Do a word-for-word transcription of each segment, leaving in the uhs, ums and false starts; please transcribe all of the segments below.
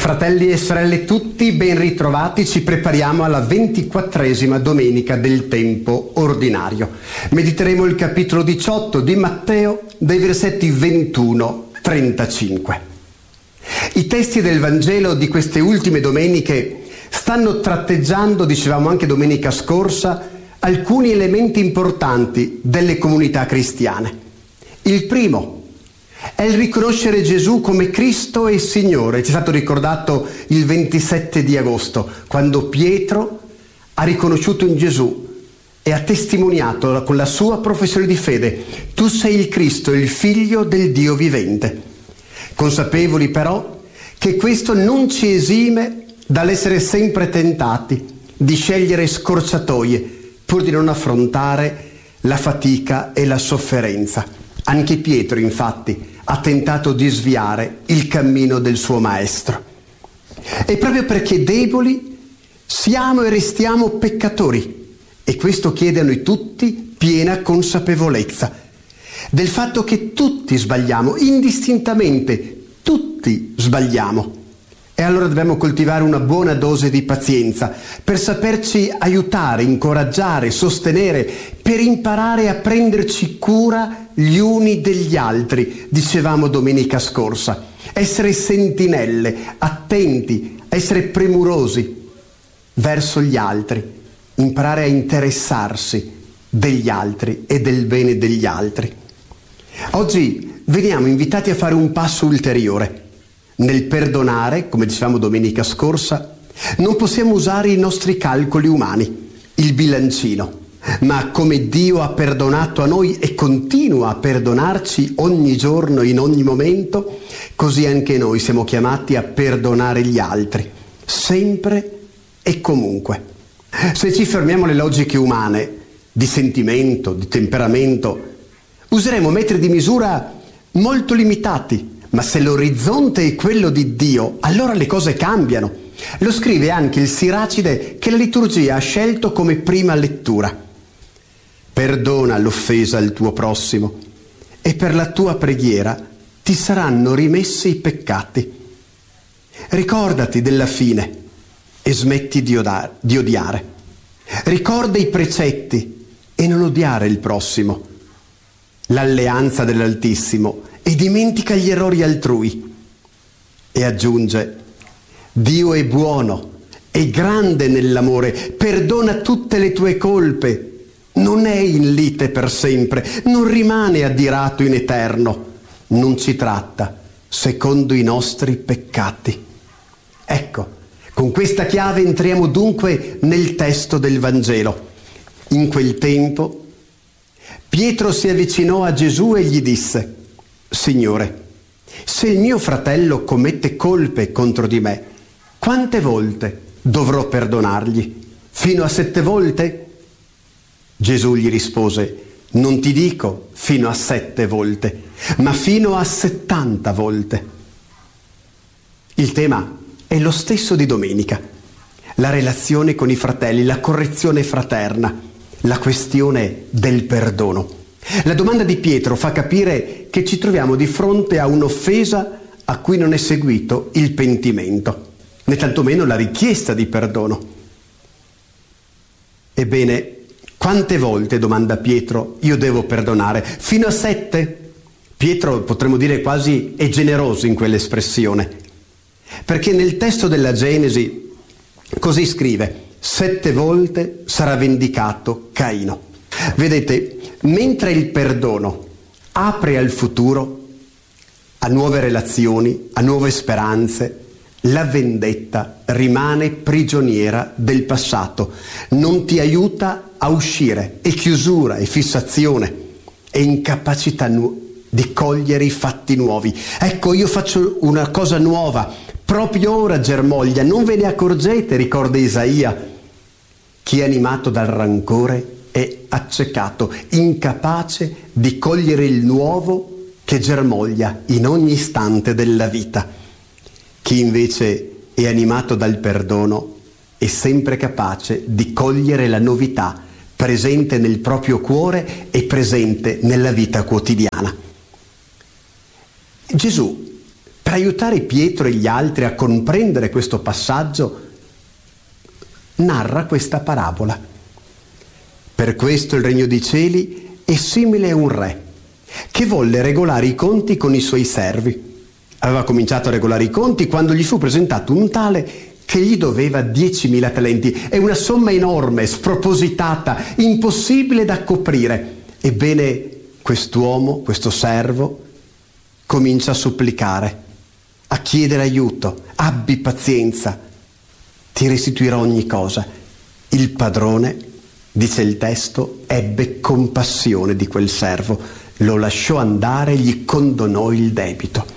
Fratelli e sorelle tutti, ben ritrovati, ci prepariamo alla ventiquattresima domenica del tempo ordinario. Mediteremo il capitolo diciotto di Matteo, dai versetti ventuno a trentacinque. I testi del Vangelo di queste ultime domeniche stanno tratteggiando, dicevamo anche domenica scorsa, alcuni elementi importanti delle comunità cristiane. Il primo è il riconoscere Gesù come Cristo e Signore. Ci è stato ricordato il ventisette di agosto, quando Pietro ha riconosciuto in Gesù e ha testimoniato con la sua professione di fede: tu sei il Cristo, il Figlio del Dio vivente. Consapevoli però che questo non ci esime dall'essere sempre tentati di scegliere scorciatoie pur di non affrontare la fatica e la sofferenza. Anche Pietro, infatti, ha tentato di sviare il cammino del suo maestro. E proprio perché deboli siamo e restiamo peccatori, e questo chiede a noi tutti piena consapevolezza del fatto che tutti sbagliamo, indistintamente, tutti sbagliamo. E allora dobbiamo coltivare una buona dose di pazienza per saperci aiutare, incoraggiare, sostenere, per imparare a prenderci cura gli uni degli altri, dicevamo domenica scorsa. Essere sentinelle, attenti, essere premurosi verso gli altri, imparare a interessarsi degli altri e del bene degli altri. Oggi veniamo invitati a fare un passo ulteriore. Nel perdonare, come dicevamo domenica scorsa, non possiamo usare i nostri calcoli umani, il bilancino, ma come Dio ha perdonato a noi e continua a perdonarci ogni giorno, in ogni momento, così anche noi siamo chiamati a perdonare gli altri, sempre e comunque. Se ci fermiamo alle logiche umane, di sentimento, di temperamento, useremo metri di misura molto limitati. Ma se l'orizzonte è quello di Dio, allora le cose cambiano. Lo scrive anche il Siracide, che la liturgia ha scelto come prima lettura. Perdona l'offesa al tuo prossimo e per la tua preghiera ti saranno rimessi i peccati. Ricordati della fine e smetti di, odare, di odiare. Ricorda i precetti e non odiare il prossimo, l'alleanza dell'Altissimo, e dimentica gli errori altrui. E aggiunge: Dio è buono, è grande nell'amore, perdona tutte le tue colpe, non è in lite per sempre, non rimane adirato in eterno, non ci tratta secondo i nostri peccati. Ecco, con questa chiave entriamo dunque nel testo del Vangelo. In quel tempo Pietro si avvicinò a Gesù e gli disse: Signore, se il mio fratello commette colpe contro di me, quante volte dovrò perdonargli? Fino a sette volte? Gesù gli rispose: non ti dico fino a sette volte, ma fino a settanta volte. Il tema è lo stesso di domenica: la relazione con i fratelli, la correzione fraterna, la questione del perdono. La domanda di Pietro fa capire che ci troviamo di fronte a un'offesa a cui non è seguito il pentimento, né tantomeno la richiesta di perdono. Ebbene, quante volte, domanda Pietro, io devo perdonare? Fino a sette? Pietro, potremmo dire quasi, è generoso in quell'espressione, perché nel testo della Genesi così scrive: sette volte sarà vendicato Caino. Vedete, mentre il perdono apre al futuro, a nuove relazioni, a nuove speranze, la vendetta rimane prigioniera del passato, non ti aiuta a uscire, è chiusura, è fissazione, è incapacità nu- di cogliere i fatti nuovi. Ecco, io faccio una cosa nuova, proprio ora germoglia, non ve ne accorgete, ricorda Isaia. Chi è animato dal rancore è accecato, incapace di cogliere il nuovo che germoglia in ogni istante della vita. Chi invece è animato dal perdono è sempre capace di cogliere la novità presente nel proprio cuore e presente nella vita quotidiana. Gesù Per aiutare Pietro e gli altri a comprendere questo passaggio, narra questa parabola. Per questo il regno dei cieli è simile a un re che volle regolare i conti con i suoi servi. Aveva cominciato a regolare i conti quando gli fu presentato un tale che gli doveva diecimila talenti. È una somma enorme, spropositata, impossibile da coprire. Ebbene, quest'uomo, questo servo, comincia a supplicare, a chiedere aiuto. Abbi pazienza, ti restituirò ogni cosa. Il padrone, dice il testo, ebbe compassione di quel servo, lo lasciò andare e gli condonò il debito.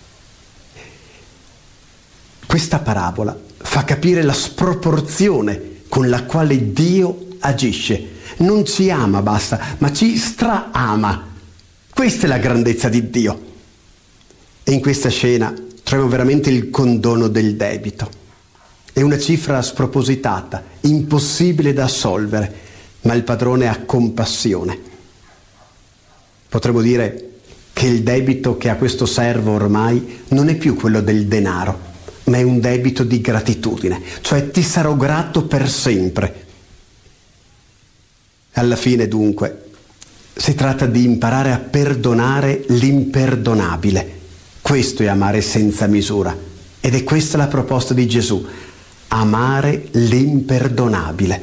Questa parabola fa capire la sproporzione con la quale Dio agisce. Non ci ama, basta, ma ci straama. Questa è la grandezza di Dio. E in questa scena troviamo veramente il condono del debito. È una cifra spropositata, impossibile da assolvere, ma il padrone ha compassione. Potremmo dire che il debito che ha questo servo ormai non è più quello del denaro, ma è un debito di gratitudine, cioè ti sarò grato per sempre. Alla fine, dunque, si tratta di imparare a perdonare l'imperdonabile. Questo è amare senza misura, ed è questa la proposta di Gesù: amare l'imperdonabile.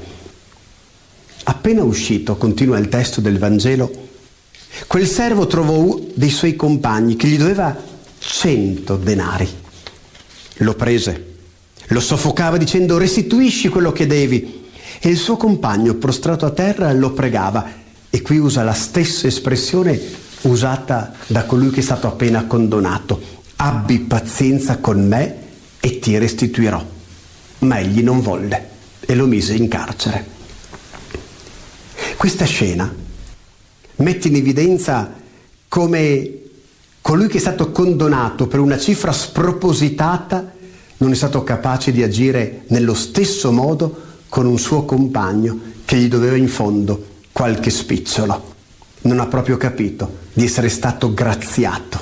Appena uscito, continua il testo del Vangelo, quel servo trovò dei suoi compagni che gli doveva cento denari. Lo prese, lo soffocava dicendo: restituisci quello che devi. E il suo compagno, prostrato a terra, lo pregava. E qui usa la stessa espressione usata da colui che è stato appena condonato: abbi pazienza con me e ti restituirò. Ma egli non volle e lo mise in carcere. Questa scena mette in evidenza come colui che è stato condonato per una cifra spropositata non è stato capace di agire nello stesso modo con un suo compagno che gli doveva in fondo qualche spicciolo. Non ha proprio capito di essere stato graziato.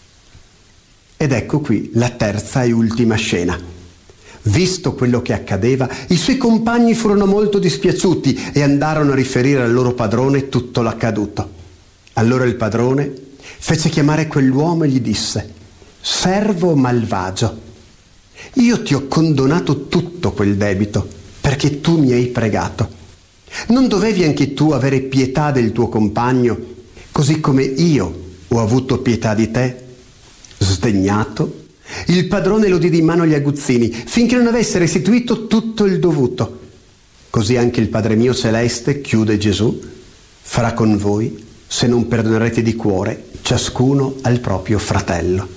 Ed ecco qui la terza e ultima scena. Visto quello che accadeva, i suoi compagni furono molto dispiaciuti e andarono a riferire al loro padrone tutto l'accaduto. Allora il padrone fece chiamare quell'uomo e gli disse: servo malvagio, io ti ho condonato tutto quel debito perché tu mi hai pregato. Non dovevi anche tu avere pietà del tuo compagno, così come io ho avuto pietà di te? Sdegnato, il padrone lo diede in mano agli aguzzini finché non avesse restituito tutto il dovuto. Così anche il Padre mio celeste, chiude Gesù, farà con voi se non perdonerete di cuore ciascuno al proprio fratello.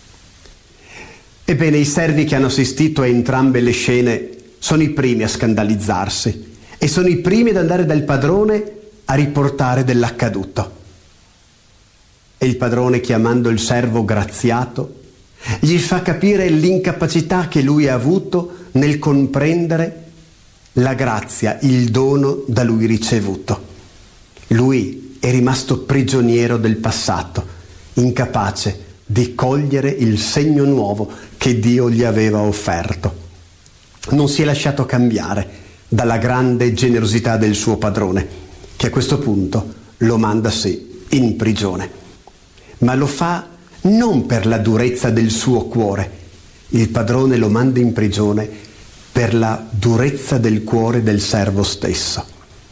Ebbene, i servi che hanno assistito a entrambe le scene sono i primi a scandalizzarsi e sono i primi ad andare dal padrone a riportare dell'accaduto. E il padrone, chiamando il servo graziato, gli fa capire l'incapacità che lui ha avuto nel comprendere la grazia, il dono da lui ricevuto. Lui è rimasto prigioniero del passato, incapace di cogliere il segno nuovo che Dio gli aveva offerto. Non si è lasciato cambiare dalla grande generosità del suo padrone, che a questo punto lo manda sì in prigione. Ma lo fa non per la durezza del suo cuore. Il padrone lo manda in prigione per la durezza del cuore del servo stesso.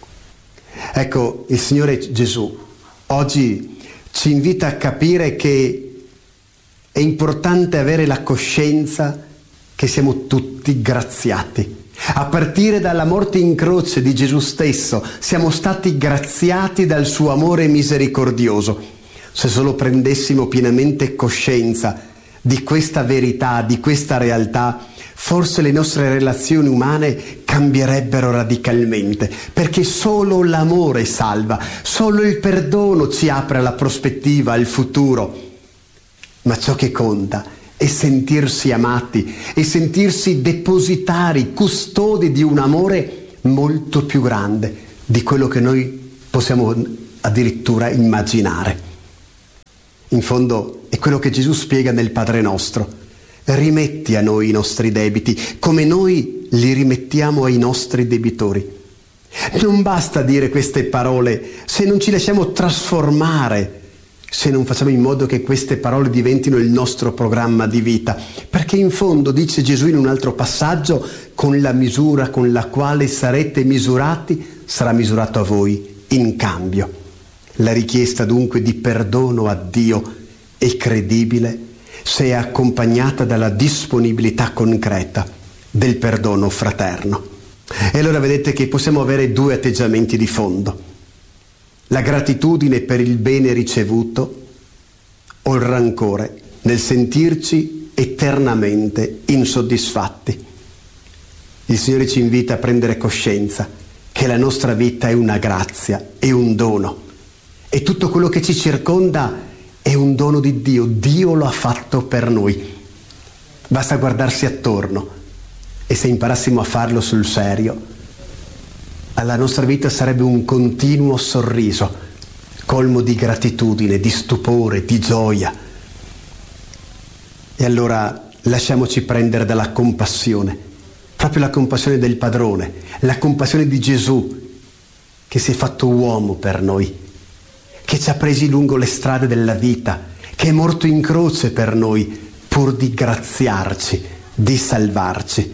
Ecco, il Signore Gesù oggi ci invita a capire che è importante avere la coscienza che siamo tutti graziati. A partire dalla morte in croce di Gesù stesso, siamo stati graziati dal suo amore misericordioso. Se solo prendessimo pienamente coscienza di questa verità, di questa realtà, forse le nostre relazioni umane cambierebbero radicalmente, perché solo l'amore salva, solo il perdono ci apre alla prospettiva, al futuro. Ma ciò che conta è sentirsi amati e sentirsi depositari, custodi di un amore molto più grande di quello che noi possiamo addirittura immaginare. In fondo è quello che Gesù spiega nel Padre nostro. Rimetti a noi i nostri debiti, come noi li rimettiamo ai nostri debitori. Non basta dire queste parole se non ci lasciamo trasformare, se non facciamo in modo che queste parole diventino il nostro programma di vita. Perché in fondo, dice Gesù in un altro passaggio, con la misura con la quale sarete misurati, sarà misurato a voi in cambio. La richiesta dunque di perdono a Dio è credibile se è accompagnata dalla disponibilità concreta del perdono fraterno. E allora vedete che possiamo avere due atteggiamenti di fondo: la gratitudine per il bene ricevuto o il rancore nel sentirci eternamente insoddisfatti. Il Signore ci invita a prendere coscienza che la nostra vita è una grazia, è un dono, e tutto quello che ci circonda è un dono di Dio. Dio lo ha fatto per noi. Basta guardarsi attorno, e se imparassimo a farlo sul serio, la nostra vita sarebbe un continuo sorriso, colmo di gratitudine, di stupore, di gioia. E allora lasciamoci prendere dalla compassione, proprio la compassione del Padrone, la compassione di Gesù, che si è fatto uomo per noi, che ci ha presi lungo le strade della vita, che è morto in croce per noi, pur di graziarci, di salvarci.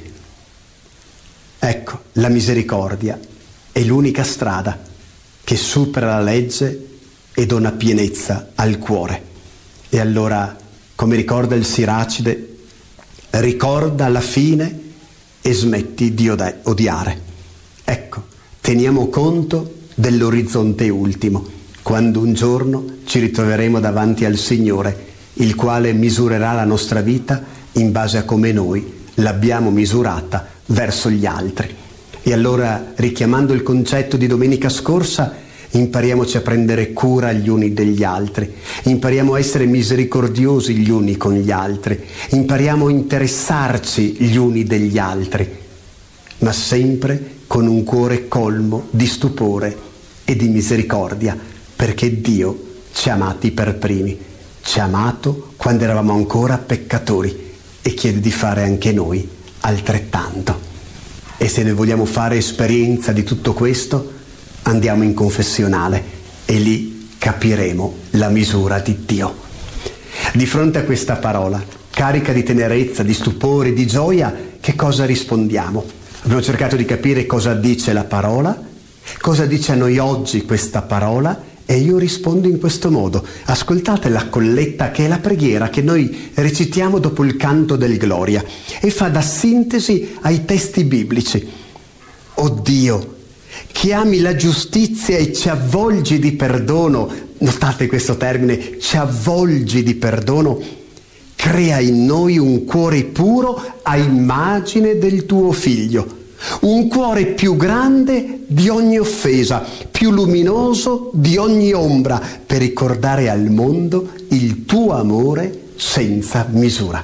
Ecco, la misericordia è l'unica strada che supera la legge e dona pienezza al cuore. E allora, come ricorda il Siracide, ricorda la fine e smetti di ode- odiare. Ecco, teniamo conto dell'orizzonte ultimo, quando un giorno ci ritroveremo davanti al Signore, il quale misurerà la nostra vita in base a come noi l'abbiamo misurata verso gli altri. E allora, richiamando il concetto di domenica scorsa, impariamoci a prendere cura gli uni degli altri, impariamo a essere misericordiosi gli uni con gli altri, impariamo a interessarci gli uni degli altri, ma sempre con un cuore colmo di stupore e di misericordia, perché Dio ci ha amati per primi, ci ha amato quando eravamo ancora peccatori e chiede di fare anche noi altrettanto. E se noi vogliamo fare esperienza di tutto questo, andiamo in confessionale e lì capiremo la misura di Dio. Di fronte a questa parola, carica di tenerezza, di stupore, di gioia, che cosa rispondiamo? Abbiamo cercato di capire cosa dice la parola, cosa dice a noi oggi questa parola, e io rispondo in questo modo. Ascoltate la colletta, che è la preghiera che noi recitiamo dopo il canto del Gloria, e fa da sintesi ai testi biblici. O Dio, che ami la giustizia e ci avvolgi di perdono, notate questo termine, ci avvolgi di perdono, crea in noi un cuore puro a immagine del tuo Figlio, un cuore più grande di ogni offesa, più luminoso di ogni ombra, per ricordare al mondo il tuo amore senza misura.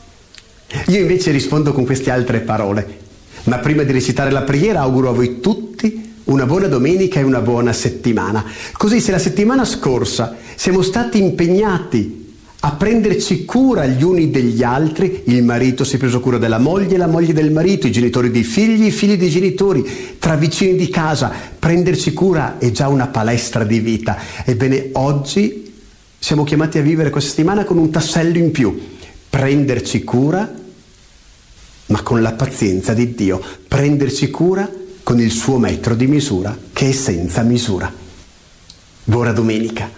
Io invece rispondo con queste altre parole, ma prima di recitare la preghiera auguro a voi tutti una buona domenica e una buona settimana. Così, se la settimana scorsa siamo stati impegnati a prenderci cura gli uni degli altri, il marito si è preso cura della moglie, la moglie del marito, i genitori dei figli, i figli dei genitori, tra vicini di casa, prenderci cura è già una palestra di vita. Ebbene, oggi siamo chiamati a vivere questa settimana con un tassello in più: prenderci cura, ma con la pazienza di Dio, prenderci cura con il suo metro di misura, che è senza misura. Buona domenica.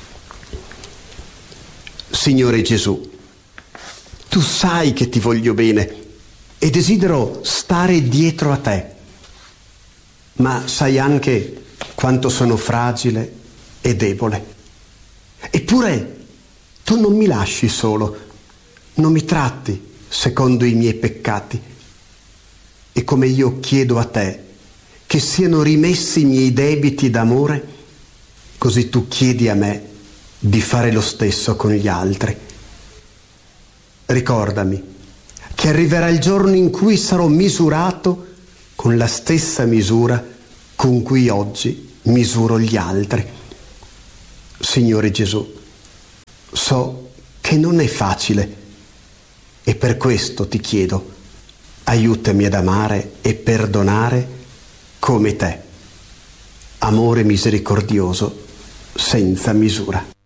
Signore Gesù, tu sai che ti voglio bene e desidero stare dietro a te, ma sai anche quanto sono fragile e debole. Eppure tu non mi lasci solo, non mi tratti secondo i miei peccati. E come io chiedo a te che siano rimessi i miei debiti d'amore, così tu chiedi a me di fare lo stesso con gli altri. Ricordami che arriverà il giorno in cui sarò misurato con la stessa misura con cui oggi misuro gli altri. Signore Gesù, So che non è facile e per questo ti chiedo, aiutami ad amare e perdonare come te. Amore misericordioso senza misura.